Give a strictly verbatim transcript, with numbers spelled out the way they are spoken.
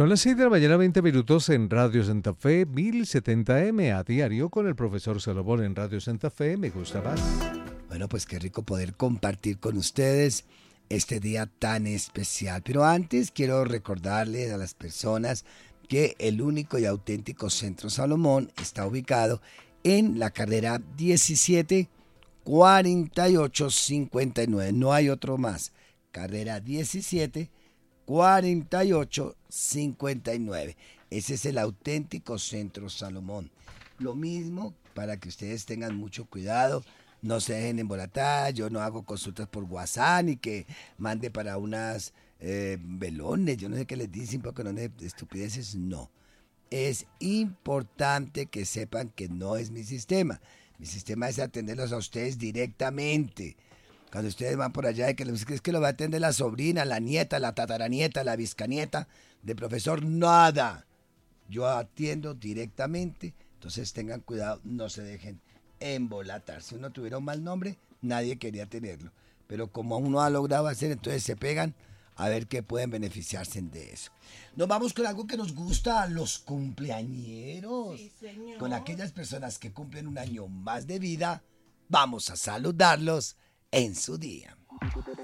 Son las seis de la mañana, veinte minutos en Radio Santa Fe, mil setenta eme a diario con el profesor Salomón en Radio Santa Fe. Me gusta más. Bueno, pues qué rico poder compartir con ustedes este día tan especial. Pero antes quiero recordarles a las personas que el único y auténtico Centro Salomón está ubicado en la carrera diecisiete cuarenta y ocho cincuenta y nueve. No hay otro más. Carrera diecisiete cuarenta y ocho cincuenta y nueve. Ese es el auténtico Centro Salomón. Lo mismo para que ustedes tengan mucho cuidado. No se dejen embolatar. Yo no hago consultas por WhatsApp ni que mande para unas eh, velones. Yo no sé qué les dicen porque no de estupideces. No. Es importante que sepan que no es mi sistema. Mi sistema es atenderlos a ustedes directamente. Cuando ustedes van por allá, y que es que lo va a atender la sobrina, la nieta, la tataranieta, la bizcanieta del profesor, nada. Yo atiendo directamente, entonces tengan cuidado, no se dejen embolatar. Si uno tuviera un mal nombre, nadie quería tenerlo. Pero como uno ha logrado hacer, entonces se pegan a ver qué pueden beneficiarse de eso. Nos vamos con algo que nos gusta a los cumpleañeros. Sí, señor. Con aquellas personas que cumplen un año más de vida, vamos a saludarlos en su día.